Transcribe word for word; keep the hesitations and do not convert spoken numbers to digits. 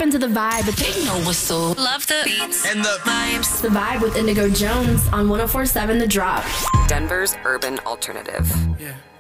into the vibe. They know what's up. Love the beats and the vibes. The Vibe with Indigo Jones on one oh four point seven The Drop. Denver's urban alternative. yeah.